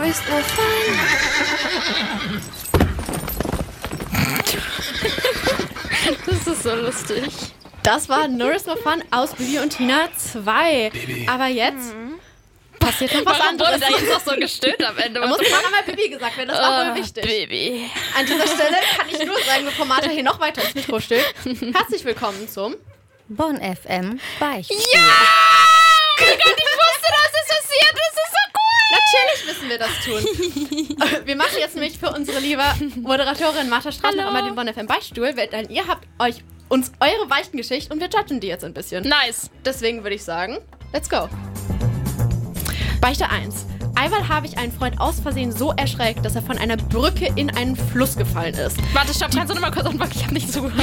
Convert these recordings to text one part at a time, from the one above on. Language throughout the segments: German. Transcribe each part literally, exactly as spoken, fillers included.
is no fun. Das ist so lustig. Das war No Is No Fun aus Bibi und Tina zwei. Bibi. Aber jetzt passiert noch was Warum anderes. wurde da jetzt noch so gestimmt am Ende? Da muss irgendwann einmal Bibi gesagt werden, das ist auch wohl wichtig. Baby. An dieser Stelle kann ich nur sagen, bevor Martha hier noch weiter ins Mikro stößt, herzlich willkommen zum Bonn F M Beichtstuhl. Ja! Oh mein Gott, ich wusste, dass es passiert. Das ist so cool. Natürlich müssen wir das tun. Wir machen jetzt nämlich für unsere liebe Moderatorin Martha Straß noch einmal den Bonn F M Beichtstuhl, weil ihr habt euch uns eure Beichtengeschichte und wir judgen die jetzt ein bisschen. Nice. Deswegen würde ich sagen, let's go. Beichte eins. Einmal habe ich einen Freund aus Versehen so erschreckt, dass er von einer Brücke in einen Fluss gefallen ist. Warte, stopp, kannst du noch mal kurz anfangen? Ich habe nicht zugehört.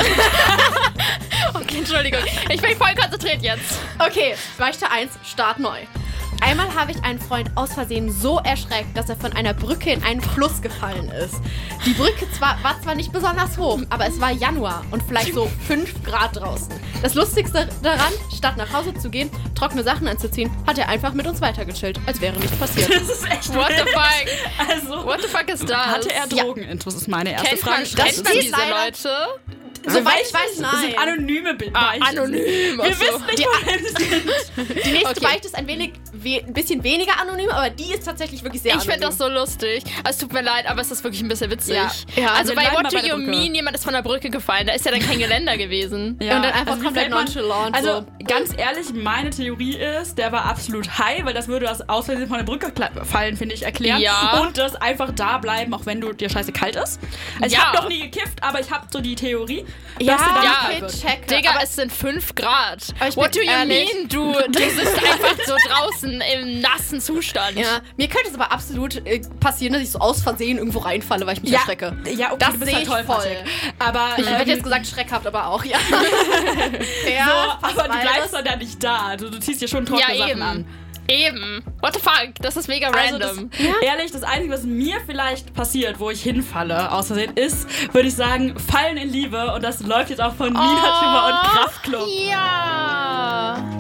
Okay, Entschuldigung. Ich bin voll konzentriert jetzt. Okay, Beichte eins, Start neu. Einmal habe ich einen Freund aus Versehen so erschreckt, dass er von einer Brücke in einen Fluss gefallen ist. Die Brücke zwar, war zwar nicht besonders hoch, aber es war Januar und vielleicht so fünf Grad draußen. Das Lustigste daran, statt nach Hause zu gehen, trockene Sachen anzuziehen, hat er einfach mit uns weitergechillt, als wäre nichts passiert. Das ist echt What the wild. fuck? Also, What the fuck ist das? hatte er Drogenintus, ist meine erste Kennt Frage. man, Das kennt man ist diese leider- Leute? Soweit ich weiß, Das sind nein. anonyme Be- Ah, Beichten. anonym. Wir Ach so. wissen nicht, Die- woher sie sind. Die nächste Okay. Beichte ist ein, wenig, we, ein bisschen weniger anonym, aber die ist tatsächlich wirklich sehr Ich anonym. finde das so lustig. Also, es tut mir leid, aber es ist wirklich ein bisschen witzig. Ja. Ja, also wir bei bleiben What mal Do bei der You Brücke. Mean, jemand ist von der Brücke gefallen. Da ist ja dann kein Geländer gewesen. Ja, Und dann einfach wie komplett fällt man- nonchalant Also so. ganz ehrlich, meine Theorie ist, der war absolut high, weil das würde das aus Versehen von der Brücke kla- fallen, finde ich, erklären. Ja. Und das einfach da bleiben, auch wenn du dir scheiße kalt ist. Also Ja. ich habe noch nie gekifft, aber ich habe so die Theorie, Ja, dass du dann ja. kalt okay, wird. check. Digga, aber es sind fünf Grad. Aber ich What do bin you ehrlich. mean? Du, du sitzt einfach so draußen im nassen Zustand. Ja, mir könnte es aber absolut äh, passieren, dass ich so aus Versehen irgendwo reinfalle, weil ich mich Ja, erschrecke. ja, okay, Das du bist sehe halt ich tollpatschig. voll. Aber Ich ähm, hätte jetzt gesagt, schreckhaft, aber auch, ja. so, ja, aber du bleibst dann ja nicht da. Also du ziehst dir schon trockene Ja, Sachen eben. an. Eben. What the fuck? Das ist mega Also das, random. ehrlich, das Einzige, was mir vielleicht passiert, wo ich hinfalle, aus Versehen, ist, würde ich sagen, Fallen in Liebe. Und das läuft jetzt auch von Nina Schimmer und Kraftklub. Ja.